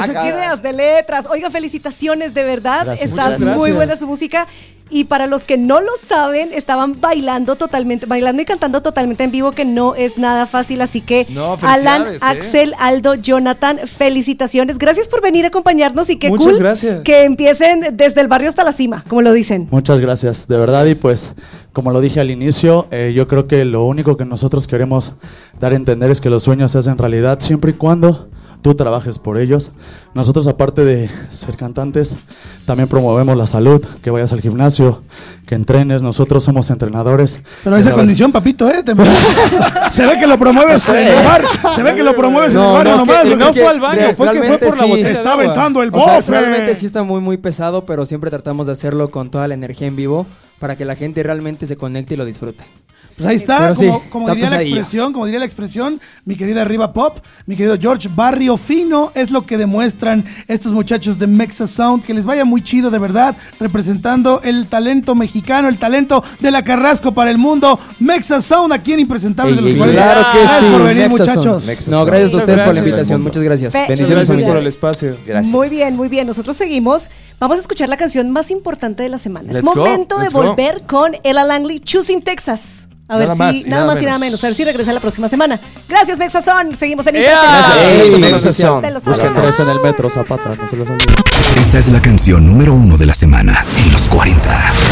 qué ideas de letras. Oiga, felicitaciones, de verdad. Gracias. Está muy buena su música. Y para los que no lo saben, estaban bailando y cantando totalmente en vivo, que no es nada fácil. Así que Alan, Axel, Aldo, Jonathan, felicitaciones. Gracias por venir a acompañarnos y qué Muchas cool gracias. que empiecen desde el barrio hasta la cima, como lo dicen. Muchas gracias, de verdad. Y pues, como lo dije al inicio, yo creo que lo único que nosotros queremos dar a entender es que los sueños se hacen realidad siempre y cuando tú trabajes por ellos. Nosotros, aparte de ser cantantes, también promovemos la salud, que vayas al gimnasio, que entrenes. Nosotros somos entrenadores. Pero esa condición, papito, se ve que lo promueves en el bar. Se ve que lo promueves en el bar nomás. No fue al baño, fue que fue por la botella. Está aventando el bofe. bofe. Realmente sí está muy, muy pesado, pero siempre tratamos de hacerlo con toda la energía en vivo para que la gente realmente se conecte y lo disfrute. Pues ahí está, como está diría la expresión, mi querida Riva Pop, mi querido George, barrio fino, es lo que demuestran estos muchachos de Mexa Sound, que les vaya muy chido, de verdad, representando el talento mexicano, el talento de la Carrasco para el mundo. Mexa Sound, aquí en Impresentables de los 40. Claro que sí. Por venir, muchachos. No, gracias a ustedes por la invitación, muchas gracias. Bendiciones por el espacio. Gracias. Muy bien, muy bien. Nosotros seguimos. Vamos a escuchar la canción más importante de la semana. Es momento de volver con Ella Langley, Choosing Texas. A ver si nada más y nada menos. A ver si regresa la próxima semana. Gracias, Mexazón. Seguimos en Mexazón. Busquen tres en el metro, Zapata. No se los olvide. Esta es la canción número 1 de la semana en los 40.